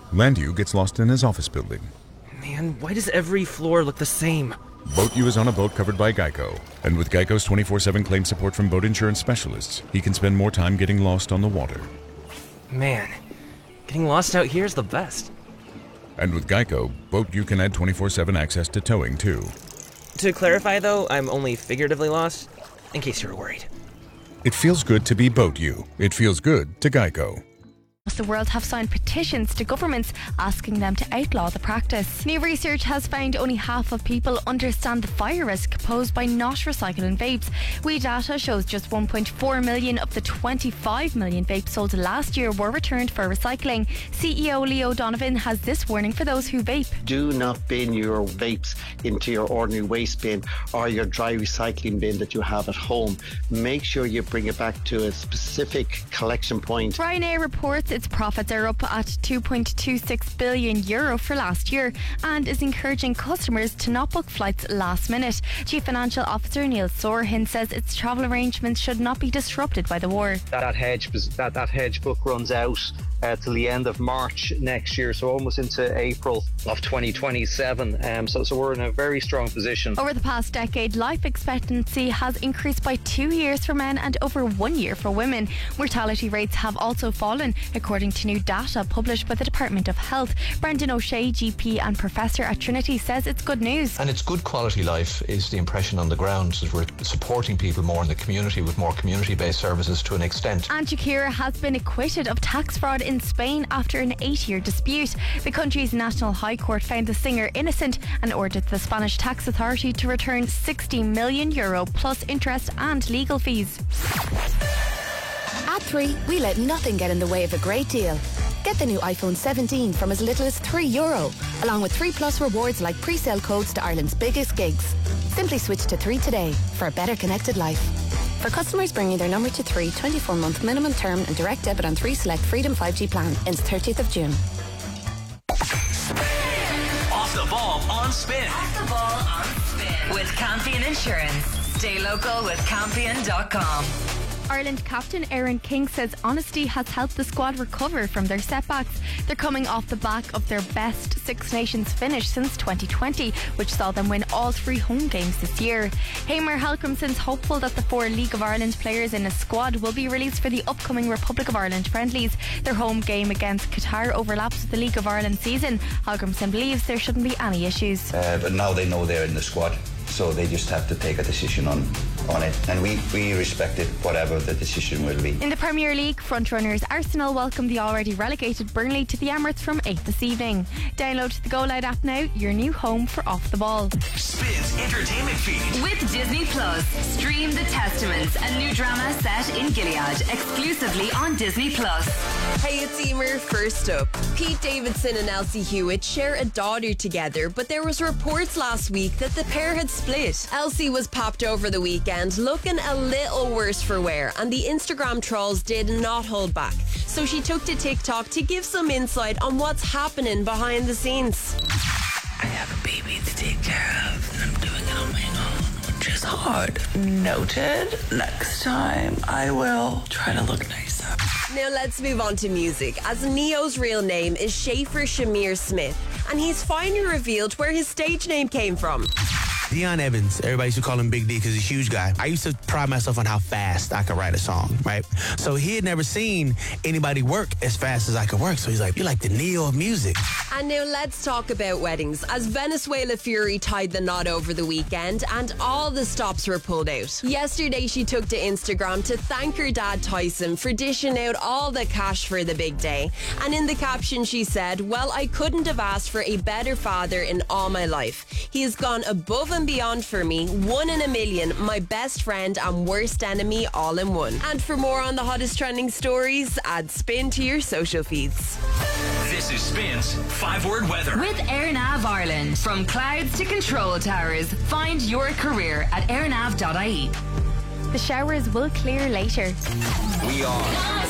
Landu gets lost in his office building. Man, why does every floor look the same? Boat U is on a boat covered by Geico. And with Geico's 24/7 claim support from boat insurance specialists, he can spend more time getting lost on the water. Man, getting lost out here is the best. And with Geico, Boat U can add 24/7 access to towing, too. To clarify, though, I'm only figuratively lost, in case you were worried. It feels good to be Boat U. It feels good to Geico. The world have signed petitions to governments asking them to outlaw the practice. New research has found only half of people understand the fire risk posed by not recycling vapes. Data shows just 1.4 million of the 25 million vapes sold last year were returned for recycling. CEO Leo Donovan has this warning for those who vape. Do not bin your vapes into your ordinary waste bin or your dry recycling bin that you have at home. Make sure you bring it back to a specific collection point. Ryanair reports its profits are up at €2.26 billion for last year and is encouraging customers to not book flights last minute. Chief Financial Officer Neil Sorhin says its travel arrangements should not be disrupted by the war. That hedge book runs out till the end of March next year, so almost into April of 2027. So we're in a very strong position. Over the past decade, life expectancy has increased by 2 years for men and over 1 year for women. Mortality rates have also fallen, according to new data published by the Department of Health. Brendan O'Shea, GP and Professor at Trinity, says it's good news. And it's good quality life is the impression on the ground, that we're supporting people more in the community with more community-based services to an extent. And Shakira has been acquitted of tax fraud in Spain after an 8-year dispute. The country's National High Court found the singer innocent and ordered the Spanish tax authority to return €60 million plus interest and legal fees. At 3, we let nothing get in the way of a great deal. Get the new iPhone 17 from as little as €3, along with 3 Plus rewards like pre-sale codes to Ireland's biggest gigs. Simply switch to 3 today for a better connected life. For customers bringing their number to 3, 24-month minimum term and direct debit on 3 select Freedom 5G plan ends 30th of June. Off the ball on Spin. Off the ball on Spin. With Campion Insurance. Stay local with Campion.com. Ireland captain Aaron King says honesty has helped the squad recover from their setbacks. They're coming off the back of their best Six Nations finish since 2020, which saw them win all 3 home games this year. Hamer Halcomson's hopeful that the 4 League of Ireland players in his squad will be released for the upcoming Republic of Ireland friendlies. Their home game against Qatar overlaps with the League of Ireland season. Halcomson believes there shouldn't be any issues. But now they know they're in the squad, so they just have to take a decision on it, and we respect it, whatever the decision will be. In the Premier League, frontrunners Arsenal welcome the already relegated Burnley to the Emirates from 8 this evening. Download the Go Loud app now, your new home for Off the Ball. Spins entertainment feed. With Disney Plus, stream The Testaments, a new drama set in Gilead, exclusively on Disney Plus. Hey, it's Emer. First up, Pete Davidson and Elsie Hewitt share a daughter together, but there was reports last week that the pair had split. Elsie was popped over the weekend, looking a little worse for wear, and the Instagram trolls did not hold back. So she took to TikTok to give some insight on what's happening behind the scenes. I have a baby to take care of, and I'm doing it on my own, which is hard. Noted. Next time, I will try to look nicer. Now let's move on to music, as Neo's real name is Schaefer Shamir Smith, and he's finally revealed where his stage name came from. Dion Evans, everybody used to call him Big D because he's a huge guy. I used to pride myself on how fast I could write a song, right? So he had never seen anybody work as fast as I could work. So he's like, you're like the Neo of music. And now let's talk about weddings, as Venezuela Fury tied the knot over the weekend and all the stops were pulled out. Yesterday she took to Instagram to thank her dad Tyson for dishing out all the cash for the big day. And in the caption she said, well, I couldn't have asked for a better father in all my life. He has gone above and beyond for me, 1 in a million, my best friend and worst enemy all in one. And for more on the hottest trending stories, add Spin to your social feeds. This is Spin's 5-word weather. With AirNav Ireland. From clouds to control towers, find your career at airnav.ie. The showers will clear later. We are